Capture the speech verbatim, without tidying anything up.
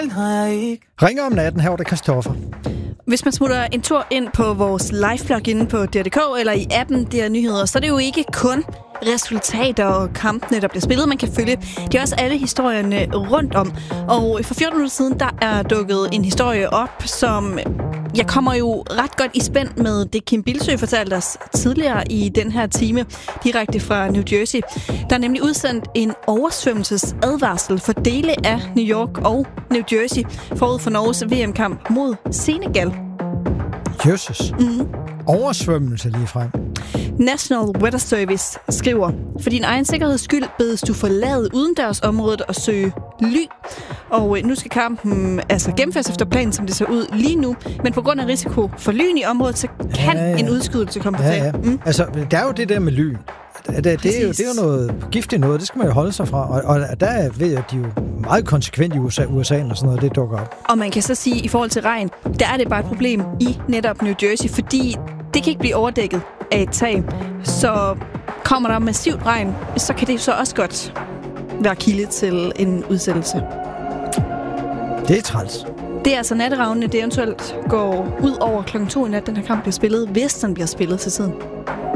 Ringer om natten, her var det Christoffer. Hvis man smutter en tur ind på vores liveblog inde på D R punktum D K eller i appen D R Nyheder, så er det jo ikke kun resultater og kampene, der bliver spillet, man kan følge. Det er også alle historierne rundt om. Og for fjorten minutter siden, der er dukket en historie op, som jeg kommer jo ret godt i spænd med det, Kim Bildsøe fortalte os tidligere i den her time, direkte fra New Jersey. Der er nemlig udsendt en oversvømmelsesadvarsel for dele af New York og New Jersey forud for Norges V M-kamp mod Senegal. Jesus. Mm. Oversvømmelse lige frem. National Weather Service skriver, for din egen sikkerheds skyld bedes du forlade udendørsområdet og søge ly. Og nu skal kampen altså gennemføres efter planen, som det ser ud lige nu. Men på grund af risiko for lyn i området, så kan ja, ja. en udskydelse komme på ja, ja. Mm. Altså, der er jo det der med lyn. Det, det, er jo, det er jo noget giftigt noget, det skal man jo holde sig fra. Og, og der ved jeg, at de jo meget konsekvent i U S A, U S A og sådan noget, det dukker op. Og man kan så sige, at i forhold til regn, der er det bare et problem i netop New Jersey, fordi det kan ikke blive overdækket af et tag. Så kommer der massivt regn, så kan det så også godt være kilde til en udsættelse. Det er træls. Det er altså natteravnene, det eventuelt går ud over klokken to i nat, den her kamp bliver spillet, hvis den bliver spillet til tiden.